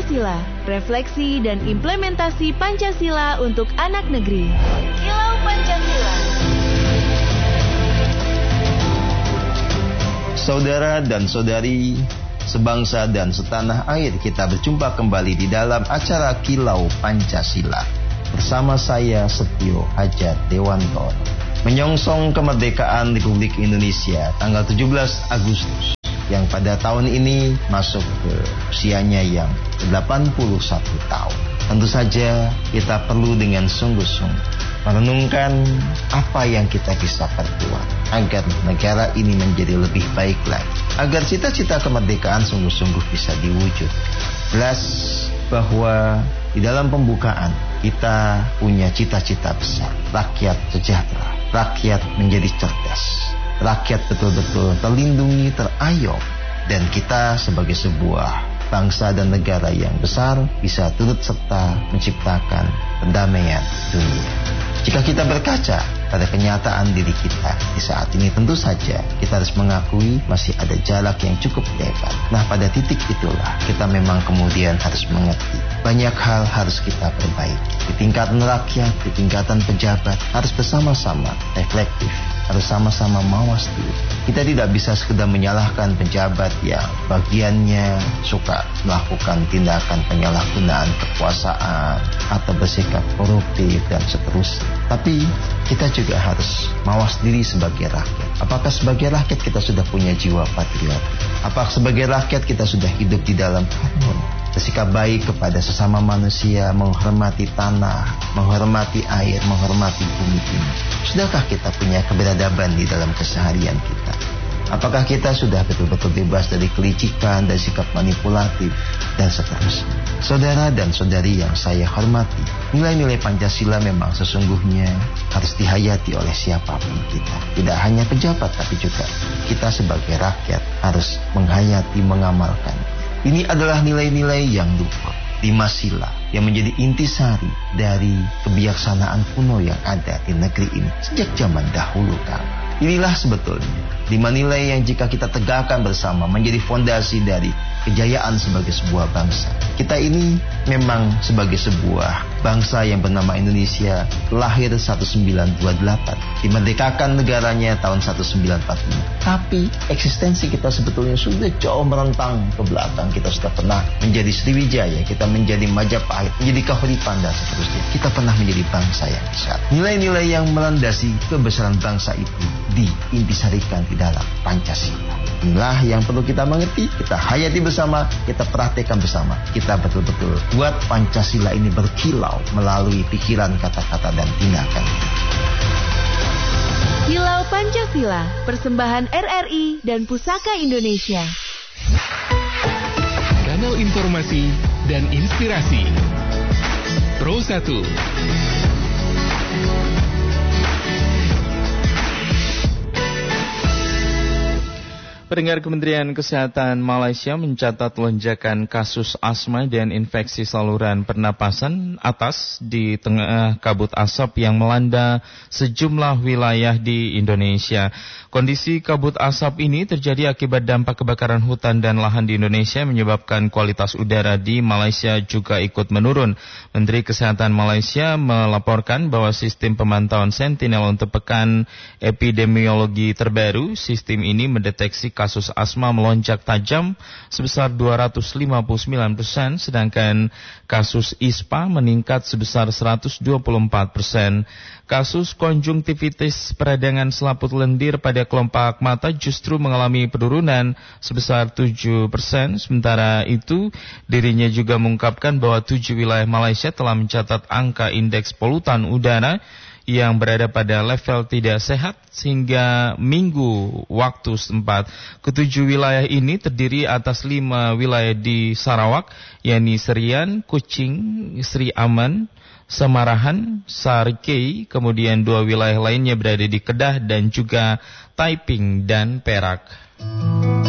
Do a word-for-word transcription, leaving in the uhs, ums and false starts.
Pancasila, refleksi dan implementasi Pancasila untuk anak negeri. Kilau Pancasila. Saudara dan saudari, sebangsa dan setanah air, kita berjumpa kembali di dalam acara Kilau Pancasila. Bersama saya Setio Hajat Dewanto, menyongsong kemerdekaan Republik Indonesia tanggal tujuh belas Agustus, yang pada tahun ini masuk ke usianya yang delapan puluh satu tahun. Tentu saja kita perlu dengan sungguh-sungguh merenungkan apa yang kita bisa perbuat agar negara ini menjadi lebih baik lagi, agar cita-cita kemerdekaan sungguh-sungguh bisa diwujud. Jelas bahwa di dalam pembukaan kita punya cita-cita besar, rakyat sejahtera, rakyat menjadi cerdas, rakyat betul-betul terlindungi, terayom, dan kita sebagai sebuah bangsa dan negara yang besar bisa turut serta menciptakan perdamaian dunia. Jika kita berkaca pada kenyataan diri kita di saat ini, tentu saja kita harus mengakui masih ada jarak yang cukup lebar. Nah, pada titik itulah kita memang kemudian harus mengerti banyak hal harus kita perbaiki. Di tingkatan rakyat, di tingkatan pejabat, harus bersama-sama reflektif, harus sama-sama mawas diri. Kita tidak bisa sekedar menyalahkan pejabat yang bagiannya suka melakukan tindakan penyalahgunaan kekuasaan atau bersikap koruptif dan seterusnya. Tapi kita juga harus mawas diri sebagai rakyat. Apakah sebagai rakyat kita sudah punya jiwa patriotik? Apakah sebagai rakyat kita sudah hidup di dalam harmoni, bersikap baik kepada sesama manusia, menghormati tanah, menghormati air, menghormati bumi ini? Sudahkah kita punya keberadaban di dalam keseharian kita? Apakah kita sudah betul-betul bebas dari kelicikan, dari sikap manipulatif, dan seterusnya? Saudara dan saudari yang saya hormati, nilai-nilai Pancasila memang sesungguhnya harus dihayati oleh siapapun kita. Tidak hanya pejabat, tapi juga kita sebagai rakyat harus menghayati, mengamalkan. Ini adalah nilai-nilai yang luhur, lima sila, yang menjadi intisari dari kebijaksanaan kuno yang ada di negeri ini sejak zaman dahulu kala. Inilah sebetulnya lima nilai yang jika kita tegakkan bersama menjadi fondasi dari kejayaan sebagai sebuah bangsa. Kita ini memang sebagai sebuah bangsa yang bernama Indonesia lahir seribu sembilan ratus dua puluh delapan, dimerdekakan negaranya tahun seribu sembilan ratus empat puluh lima. Tapi eksistensi kita sebetulnya sudah jauh merentang ke belakang. Kita sudah pernah menjadi Sriwijaya, kita menjadi Majapahit, menjadi Kahuripan dan seterusnya. Kita pernah menjadi bangsa yang besar. Nilai-nilai yang melandasi kebesaran bangsa itu diintisarikan di dalam Pancasila. Inilah yang perlu kita mengerti, kita hayati bersama, kita praktekkan bersama. Kita betul-betul buat Pancasila ini berkilau melalui pikiran, kata-kata, dan tindakan. Kilau Pancasila, persembahan R R I dan Pusaka Indonesia. Kanal informasi dan inspirasi Pro satu. Pendengar, Kementerian Kesehatan Malaysia mencatat lonjakan kasus asma dan infeksi saluran pernapasan atas di tengah kabut asap yang melanda sejumlah wilayah di Indonesia. Kondisi kabut asap ini terjadi akibat dampak kebakaran hutan dan lahan di Indonesia, menyebabkan kualitas udara di Malaysia juga ikut menurun. Menteri Kesehatan Malaysia melaporkan bahwa sistem pemantauan Sentinel untuk pekan epidemiologi terbaru, sistem ini mendeteksi kasus asma melonjak tajam sebesar dua ratus lima puluh sembilan persen, sedangkan kasus ispa meningkat sebesar seratus dua puluh empat persen. Kasus konjungtivitis peradangan selaput lendir pada kelopak mata justru mengalami penurunan sebesar tujuh persen. Sementara itu, dirinya juga mengungkapkan bahwa tujuh wilayah Malaysia telah mencatat angka indeks polutan udara yang berada pada level tidak sehat sehingga minggu waktu setempat. Ketujuh wilayah ini terdiri atas lima wilayah di Sarawak, yakni Serian, Kuching, Sri Aman, Samarahan, Sarikei, kemudian dua wilayah lainnya berada di Kedah dan juga Taiping dan Perak.